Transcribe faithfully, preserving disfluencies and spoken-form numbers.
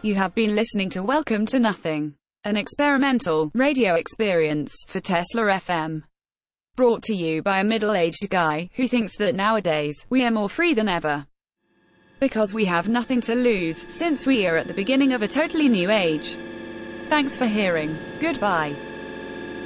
You have been listening to Welcome to Nothing, an experimental radio experience for Tesla F M. Brought to you by a middle-aged guy who thinks that nowadays, we are more free than ever. Because we have nothing to lose, since we are at the beginning of a totally new age. Thanks for hearing. Goodbye.